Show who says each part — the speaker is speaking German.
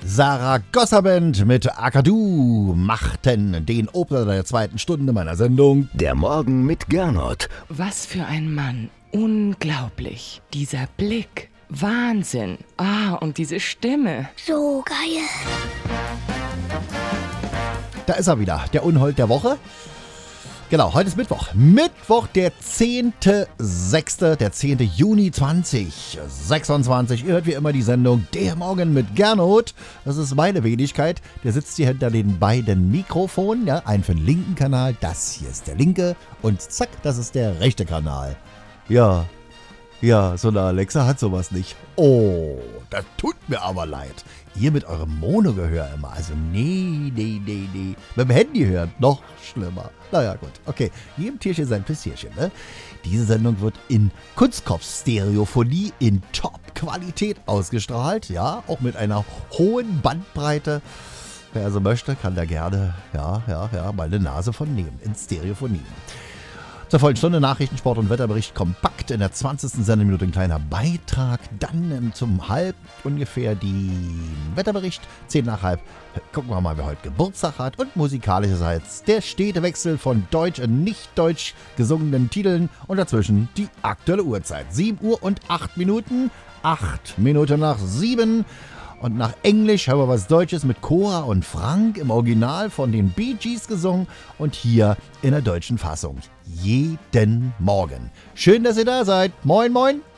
Speaker 1: Sarah Gosserband mit Akadu machten den Opener der zweiten Stunde meiner Sendung.
Speaker 2: Der Morgen mit Gernot.
Speaker 3: Was für ein Mann. Unglaublich. Dieser Blick. Wahnsinn. Und diese Stimme.
Speaker 4: So geil.
Speaker 1: Da ist er wieder, der Unhold der Woche. Genau, heute ist Mittwoch. Mittwoch, der 10.06., der 10. Juni 2026. Ihr hört wie immer die Sendung Der Morgen mit Gernot. Das ist meine Wenigkeit. Der sitzt hier hinter den beiden Mikrofonen. Ja, einen für den linken Kanal, das hier ist der linke. Und zack, das ist der rechte Kanal. Ja, so eine Alexa hat sowas nicht. Oh, das tut mir aber leid. Ihr mit eurem Monogehör immer. Also nee. Mit dem Handy hören, noch schlimmer. Naja, gut. Okay, jedem Tierchen sein Pissierchen, ne? Diese Sendung wird in Kunstkopf-Stereophonie in Top-Qualität ausgestrahlt. Ja, auch mit einer hohen Bandbreite. Wer also möchte, kann da gerne, ja, mal eine Nase von nehmen. In Stereophonie. Zur vollen Stunde Nachrichten, Sport und Wetterbericht kompakt. In der 20. Sendeminute ein kleiner Beitrag. Dann zum Halb ungefähr den Wetterbericht. 10 nach halb gucken wir mal, wer heute Geburtstag hat. Und musikalischerseits der stete Wechsel von deutsch und nicht deutsch gesungenen Titeln. Und dazwischen die aktuelle Uhrzeit. 7 Uhr und 8 Minuten. 8 Minuten nach 7. Und nach Englisch hören wir was Deutsches mit Cora und Frank im Original von den Bee Gees gesungen und hier in der deutschen Fassung. Jeden Morgen. Schön, dass ihr da seid. Moin, moin.